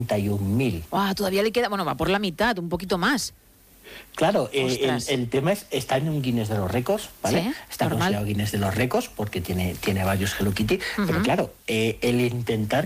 31.000. Todavía le queda, bueno, va por la mitad, un poquito más. Claro, el tema es, está en un Guinness de los récords, ¿vale? Sí, está normal. considerado Guinness de los récords porque tiene varios Hello Kitty, pero claro, el intentar